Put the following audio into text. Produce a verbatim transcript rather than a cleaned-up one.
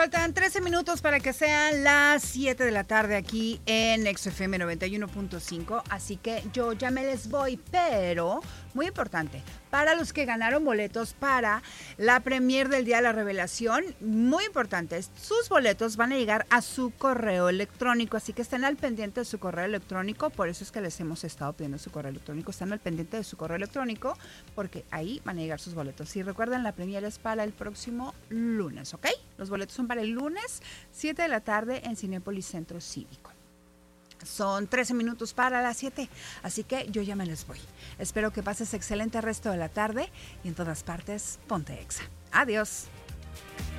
Faltan trece minutos para que sean las siete de la tarde aquí en X F M noventa y uno punto cinco, así que yo ya me les voy, pero muy importante, para los que ganaron boletos para la premier del Día de la Revelación, muy importante, sus boletos van a llegar a su correo electrónico, así que estén al pendiente de su correo electrónico, por eso es que les hemos estado pidiendo su correo electrónico, están al pendiente de su correo electrónico, porque ahí van a llegar sus boletos. Y recuerden, la premier es para el próximo lunes, ¿ok? Los boletos son para el lunes, siete de la tarde en Cinépolis Centro Cívico. Son trece minutos para las siete, así que yo ya me les voy. Espero que pases excelente resto de la tarde y en todas partes, ponte Exa. Adiós.